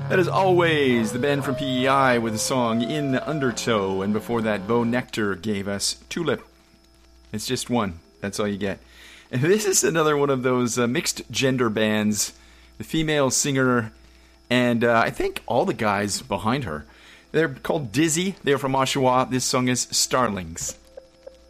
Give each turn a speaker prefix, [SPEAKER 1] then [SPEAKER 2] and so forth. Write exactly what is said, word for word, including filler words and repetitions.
[SPEAKER 1] That is Always, the band from P E I with the song In Undertow, and before that, Bo Nectar gave us Tulip. It's just one. That's all you get. And this is another one of those uh, mixed gender bands. The female singer, and uh, I think all the guys behind her. They're called Dizzy. They're from Oshawa. This song is Starlings.